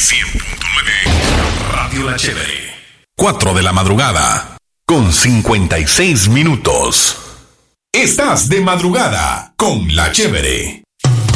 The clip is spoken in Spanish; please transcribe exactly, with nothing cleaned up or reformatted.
cien punto nueve Radio La Chévere. cuatro de la madrugada con cincuenta y seis minutos. Estás de madrugada con La Chévere.